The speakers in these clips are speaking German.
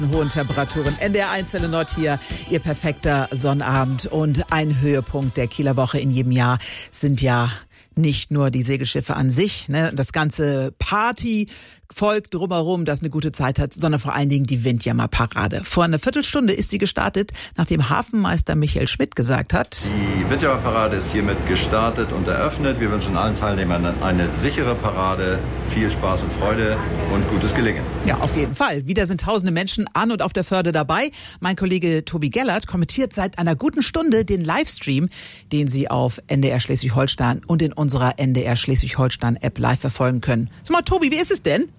Hohen Temperaturen. NDR1 Welle Nord hier, ihr perfekter Sonnabend. Und ein Höhepunkt der Kieler Woche in jedem Jahr sind ja nicht nur die Segelschiffe an sich, ne, das ganze Partyvolk drumherum, das eine gute Zeit hat, sondern vor allen Dingen die Windjammer-Parade. Vor einer Viertelstunde ist sie gestartet, nachdem Hafenmeister Michael Schmidt gesagt hat: Die Windjammer-Parade ist hiermit gestartet und eröffnet. Wir wünschen allen Teilnehmern eine sichere Parade, viel Spaß und Freude und gutes Gelingen. Ja, auf jeden Fall. Wieder sind tausende Menschen an und auf der Förde dabei. Mein Kollege Tobi Gellert kommentiert seit einer guten Stunde den Livestream, den Sie auf NDR Schleswig-Holstein und in unserer NDR Schleswig-Holstein-App live verfolgen können. Sag mal, Tobi, wie ist es denn?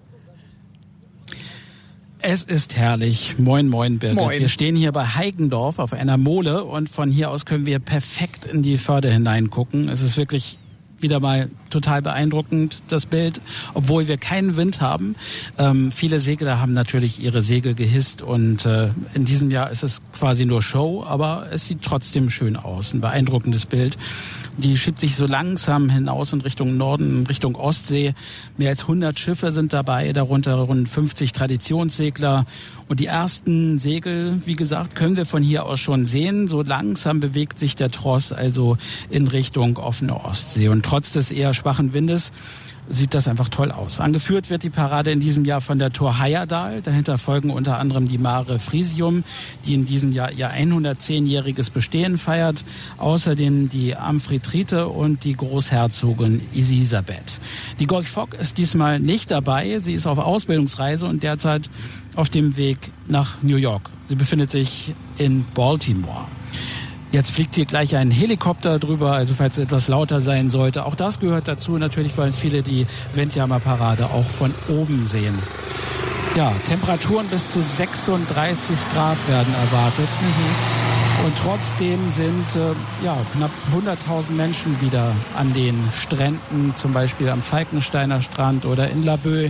Es ist herrlich. Moin, moin, Birgit. Moin. Wir stehen hier bei Heikendorf auf einer Mole und von hier aus können wir perfekt in die Förde hineingucken. Es ist wirklich wieder mal total beeindruckend, das Bild, obwohl wir keinen Wind haben. Viele Segler haben natürlich ihre Segel gehisst und in diesem Jahr ist es quasi nur Show, aber es sieht trotzdem schön aus. Ein beeindruckendes Bild. Die schiebt sich so langsam hinaus in Richtung Norden, in Richtung Ostsee. Mehr als 100 Schiffe sind dabei, darunter rund 50 Traditionssegler. Und die ersten Segel, wie gesagt, können wir von hier aus schon sehen. So langsam bewegt sich der Tross also in Richtung offene Ostsee. Und trotz des eher schwachen Windes sieht das einfach toll aus. Angeführt wird die Parade in diesem Jahr von der Thor Heyerdahl. Dahinter folgen unter anderem die Mare Frisium, die in diesem Jahr ihr 110-jähriges Bestehen feiert. Außerdem die Amphitrite und die Großherzogin Elisabeth. Die Gorch Fock ist diesmal nicht dabei. Sie ist auf Ausbildungsreise und derzeit auf dem Weg nach New York. Sie befindet sich in Baltimore. Jetzt fliegt hier gleich ein Helikopter drüber, also falls es etwas lauter sein sollte. Auch das gehört dazu. Natürlich wollen viele die Windjammer-Parade auch von oben sehen. Ja, Temperaturen bis zu 36 Grad werden erwartet. Und trotzdem sind knapp 100.000 Menschen wieder an den Stränden, zum Beispiel am Falkensteiner Strand oder in Laboe.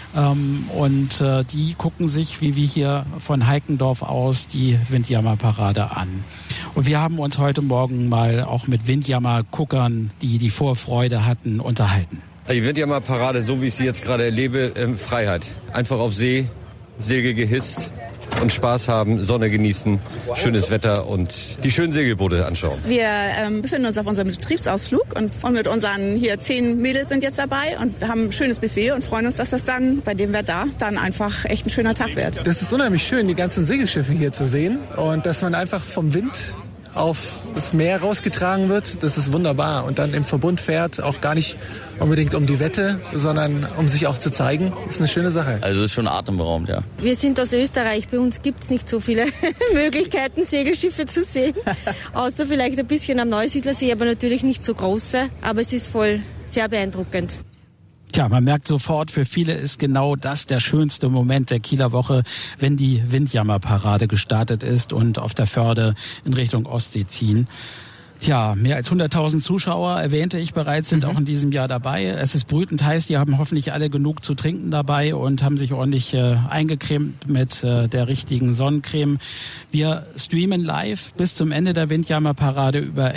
Die gucken sich, wie wir hier von Heikendorf aus, die Windjammer-Parade an. Und wir haben uns heute Morgen mal auch mit Windjammer-Guckern, die Vorfreude hatten, unterhalten. Die Windjammer-Parade, so wie ich sie jetzt gerade erlebe, Freiheit. Einfach auf See, Segel gehisst und Spaß haben, Sonne genießen, schönes Wetter und die schönen Segelboote anschauen. Wir befinden uns auf unserem Betriebsausflug und mit unseren hier 10 Mädels sind jetzt dabei und haben ein schönes Buffet und freuen uns, dass das dann bei dem Wetter dann einfach echt ein schöner Tag wird. Das ist unheimlich schön, die ganzen Segelschiffe hier zu sehen und dass man einfach vom Wind auf das Meer rausgetragen wird, das ist wunderbar. Und dann im Verbund fährt, auch gar nicht unbedingt um die Wette, sondern um sich auch zu zeigen, ist eine schöne Sache. Also ist schon atemberaubend, ja. Wir sind aus Österreich, bei uns gibt es nicht so viele Möglichkeiten, Segelschiffe zu sehen. Außer vielleicht ein bisschen am Neusiedlersee, aber natürlich nicht so große. Aber es ist voll sehr beeindruckend. Tja, man merkt sofort, für viele ist genau das der schönste Moment der Kieler Woche, wenn die Windjammer-Parade gestartet ist und auf der Förde in Richtung Ostsee ziehen. Ja, mehr als 100.000 Zuschauer, erwähnte ich bereits, sind auch in diesem Jahr dabei. Es ist brütend heiß, die haben hoffentlich alle genug zu trinken dabei und haben sich ordentlich eingecremt mit der richtigen Sonnencreme. Wir streamen live bis zum Ende der Windjammer-Parade über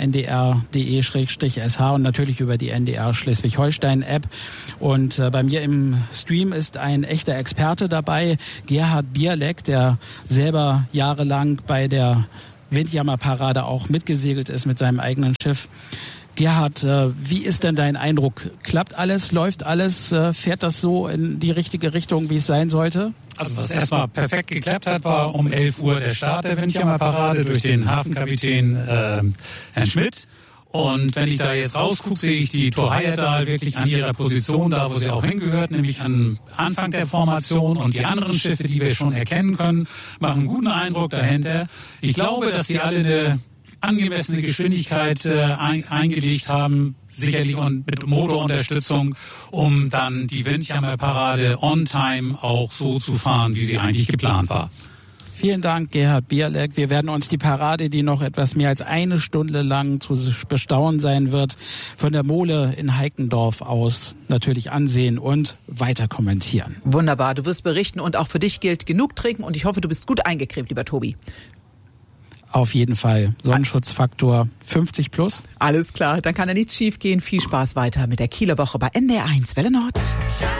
ndr.de/sh und natürlich über die NDR Schleswig-Holstein-App. Und bei mir im Stream ist ein echter Experte dabei, Gerhard Bierleck, der selber jahrelang bei der Windjammer-Parade auch mitgesegelt ist mit seinem eigenen Schiff. Gerhard, wie ist denn dein Eindruck? Klappt alles? Läuft alles? Fährt das so in die richtige Richtung, wie es sein sollte? Also was erstmal perfekt geklappt hat, war um 11 Uhr der Start der Windjammer-Parade durch den Hafenkapitän Herrn Schmidt. Und wenn ich da jetzt rausgucke, sehe ich die Thor Heyerdahl wirklich an ihrer Position, da wo sie auch hingehört, nämlich am Anfang der Formation. Und die anderen Schiffe, die wir schon erkennen können, machen einen guten Eindruck dahinter. Ich glaube, dass sie alle eine angemessene Geschwindigkeit eingelegt haben, sicherlich und mit Motorunterstützung, um dann die Windjammer-Parade on time auch so zu fahren, wie sie eigentlich geplant war. Vielen Dank, Gerhard Bierleck. Wir werden uns die Parade, die noch etwas mehr als eine Stunde lang zu bestaunen sein wird, von der Mole in Heikendorf aus natürlich ansehen und weiter kommentieren. Wunderbar, du wirst berichten und auch für dich gilt genug trinken und ich hoffe, du bist gut eingecremt, lieber Tobi. Auf jeden Fall. Sonnenschutzfaktor 50 plus. Alles klar, dann kann ja nichts schief gehen. Viel Spaß weiter mit der Kieler Woche bei NDR1 Welle Nord.